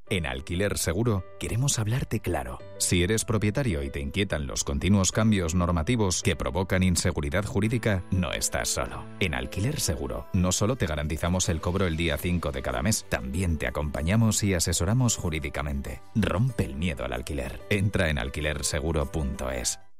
En Alquiler Seguro queremos hablarte claro. Si eres propietario y te inquietan los continuos cambios normativos que provocan inseguridad jurídica, no estás solo. En Alquiler Seguro no solo te garantizamos el cobro el día 5 de cada mes, también te acompañamos y asesoramos jurídicamente. Rompe el miedo al alquiler. Entra en alquilerseguro.es.